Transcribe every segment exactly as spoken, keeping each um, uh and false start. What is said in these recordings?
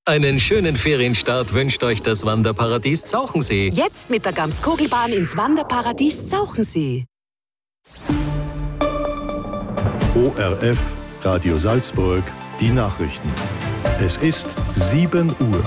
Einen schönen Ferienstart wünscht euch das Wanderparadies Zauchensee. Jetzt mit der Gams-Kugelbahn ins Wanderparadies Zauchensee. O R F, Radio Salzburg, die Nachrichten. Es ist sieben Uhr.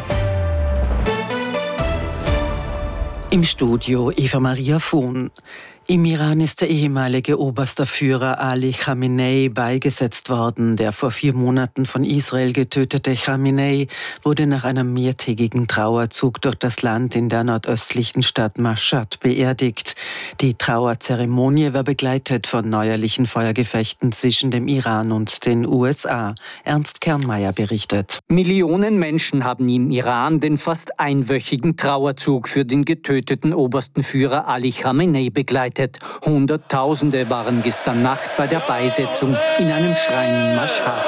Im Studio Eva Maria Fuhn. Im Iran ist der ehemalige oberste Führer Ali Khamenei beigesetzt worden. Der vor vier Monaten von Israel getötete Khamenei wurde nach einem mehrtägigen Trauerzug durch das Land in der nordöstlichen Stadt Mashhad beerdigt. Die Trauerzeremonie war begleitet von neuerlichen Feuergefechten zwischen dem Iran und den U S A. Ernst Kernmeier berichtet. Millionen Menschen haben im Iran den fast einwöchigen Trauerzug für den getöteten obersten Führer Ali Khamenei begleitet. Hunderttausende waren gestern Nacht bei der Beisetzung in einem Schrein in Mashhad.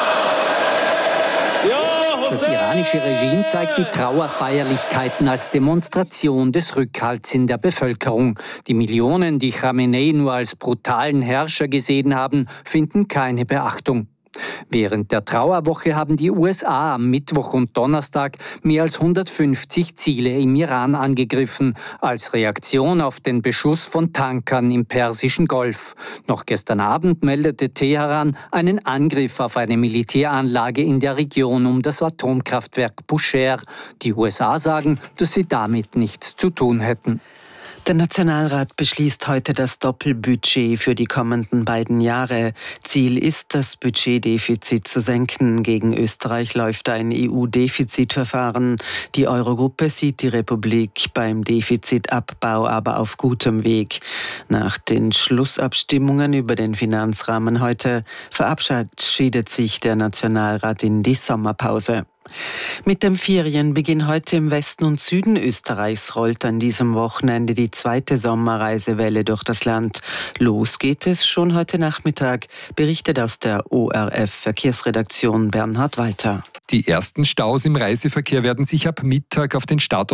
Das iranische Regime zeigt die Trauerfeierlichkeiten als Demonstration des Rückhalts in der Bevölkerung. Die Millionen, die Khamenei nur als brutalen Herrscher gesehen haben, finden keine Beachtung. Während der Trauerwoche haben die U S A am Mittwoch und Donnerstag mehr als hundertfünfzig Ziele im Iran angegriffen, als Reaktion auf den Beschuss von Tankern im Persischen Golf. Noch gestern Abend meldete Teheran einen Angriff auf eine Militäranlage in der Region um das Atomkraftwerk Bushehr. Die U S A sagen, dass sie damit nichts zu tun hätten. Der Nationalrat beschließt heute das Doppelbudget für die kommenden beiden Jahre. Ziel ist, das Budgetdefizit zu senken. Gegen Österreich läuft ein E U-Defizitverfahren. Die Eurogruppe sieht die Republik beim Defizitabbau aber auf gutem Weg. Nach den Schlussabstimmungen über den Finanzrahmen heute verabschiedet sich der Nationalrat in die Sommerpause. Mit dem Ferienbeginn heute im Westen und Süden Österreichs rollt an diesem Wochenende die zweite Sommerreisewelle durch das Land. Los geht es schon heute Nachmittag, berichtet aus der O R F-Verkehrsredaktion Bernhard Walter. Die ersten Staus im Reiseverkehr werden sich ab Mittag auf den Start